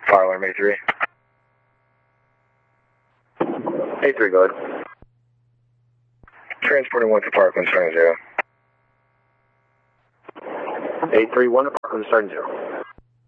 Fire alarm A3. A3, go ahead. Transporting 1 to Parkland, starting 0. A3, 1 to Parkland, starting 0.